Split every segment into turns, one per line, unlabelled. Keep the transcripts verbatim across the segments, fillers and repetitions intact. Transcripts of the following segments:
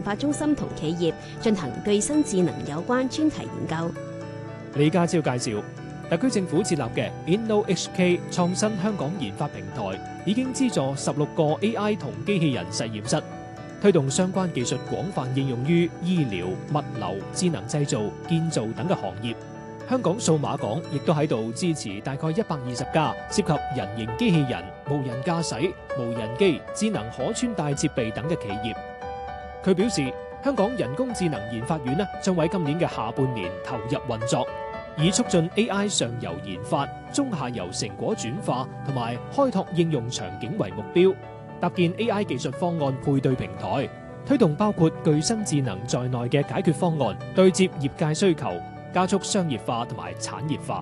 化中心同企業進行具新智能有關專題研究。
李家超介紹，特區政府設立嘅 InnoHK 創新香港研發平台，已經資助十六個 A I 同機器人實驗室，推動相關技術廣泛應用於醫療、物流、智能製造、建造等嘅行業。香港數碼港亦都喺度支持大概一百二十家涉及人形機器人、無人駕駛、無人機、智能可穿戴設備等嘅企業。佢表示，香港人工智能研發院呢將喺今年嘅下半年投入運作，以促進 A I 上游研發、中下游成果轉化同埋開拓應用場景為目標，搭建 A I 技術方案配對平台，推動包括具新智能在內嘅解決方案，對接業界需求，加速商業化同埋產業化。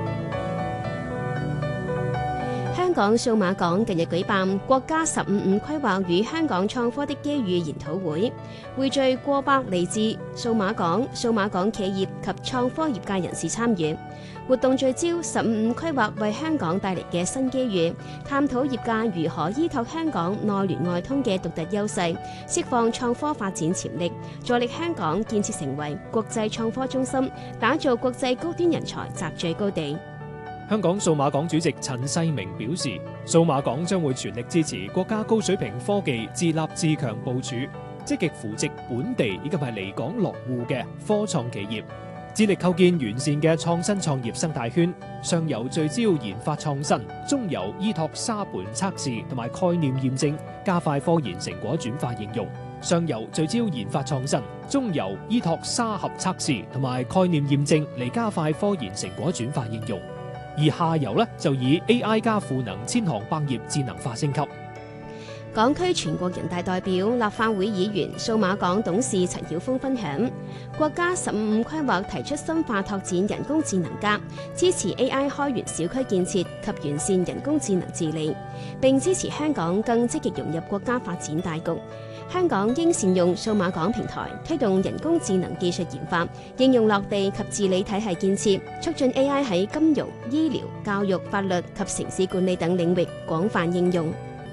香港數碼港近日舉辦國家十五五規劃與香港創科的機遇研討會，匯聚過百嚟自數碼港、數碼港企業及創科業界人士參與。活動聚焦十五五規劃為香港帶嚟嘅新機遇，探討業界如何依託香港內聯外通嘅獨特優勢，釋放創科發展潛力，助力香港建設成為國際創科中心，打造國際高端人才集聚高地。
香港數碼港主席陳世明表示，數碼港將會全力支持國家高水平科技自立自強部署，積極扶植本地以及係離港落戶嘅科創企業，致力構建完善嘅創新創業生態圈。上游聚焦研發創新，中游依託沙盤測試同埋概念驗證，加快科研成果轉化應用。上游聚焦研發創新，中游依託沙盒測試同埋概念驗證嚟加快科研成果轉化應用。而下游呢，就以 A I 加賦能千行百業智能化升級。
港區全國人大代表、立法會議員、數碼港董事陳曉峰分享，國家十五五規劃提出深化拓展人工智能甲，支持 A I 開源小區建設及完善人工智能治理，並支持香港更積極融入國家發展大局。香港應善用數碼港平台，推動人工智能技術研發、應用落地及治理體系建設，促進 A I 喺金融、醫療、教育、法律及城市管理等領域廣泛應用。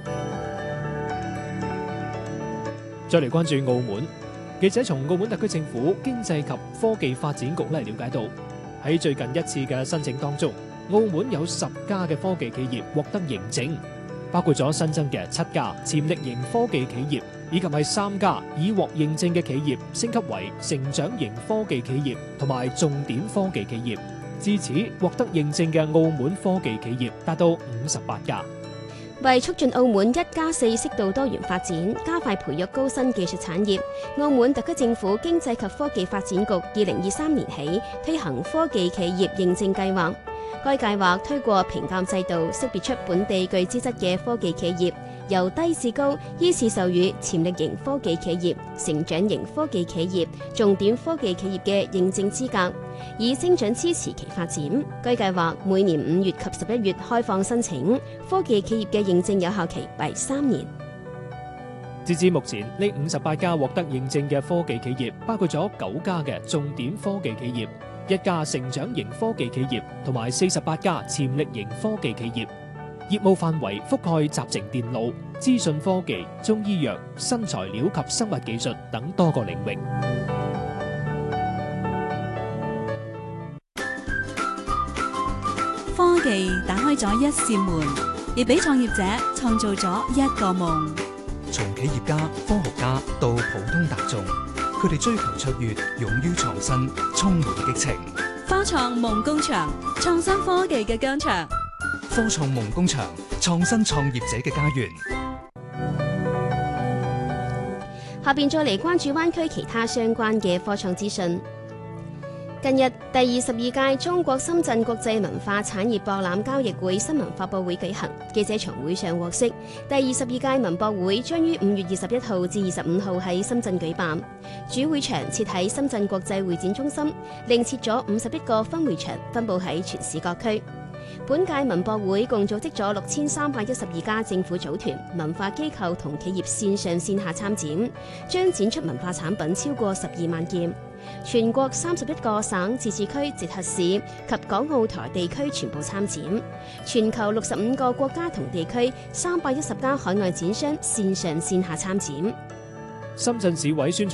再嚟關注澳門，記者從澳門特區政府經濟及科技發展局咧了解到，喺最近一次嘅申請當中，澳門有十家嘅科技企業獲得認證，包括咗新增嘅七家潛力型科技企業，以及係三家已獲認證嘅企業升級為成長型科技企業同埋重點科技企業。至此，獲得認證嘅澳門科技企業達到五十八家。
為促進澳門一加四適度多元發展，加快培育高新技術產業，澳門特區政府經濟及科技發展局二零二三年起推行科技企業認證計劃。該計劃推過評鑑制度，識別出本地具資質嘅科技企業，由低至高依次授予潛力型科技企業、成長型科技企業、重點科技企業嘅認證資格，以精準支持其發展。該計劃每年五月及十一月開放申請，科技企業嘅認證有效期為三年。
截至目前，呢五十八家獲得認證嘅科技企業，包括咗九家嘅重點科技企業，一家成長型科技企業同埋四十八家潛力型科技企業，業務範圍覆蓋集成電路、資訊科技、中醫藥、新材料及生物技術等多個領域。
科技打開咗一扇門，亦俾創業者創造咗一個夢。
從企業家、科學家到普通大眾，佢哋追求卓越，勇於創新，充滿激情。
科創夢工場，創新科技嘅疆場。
科創夢工場，創新創業者嘅家園。
下邊再嚟關注灣區其他相關嘅科創資訊。近日，第二十二屆中國深圳國際文化產業博覽交易會新聞發佈會舉行。記者從會上獲悉，第二十二屆文博會將於五月二十一號至二十五號喺深圳舉辦。主會場設喺深圳國際會展中心，另設咗五十一個分會場，分佈喺全市各區。本屆文博會共組織咗六千三百一十二家政府組團、文化機構同企業線上線下參展，將展出文化產品超過十二萬件。全國三十一個省、自治區、直轄市及港澳台地區全部參展，全球六十五個國家同地區三百一十家海外展商線上線下參展。
深圳市委宣傳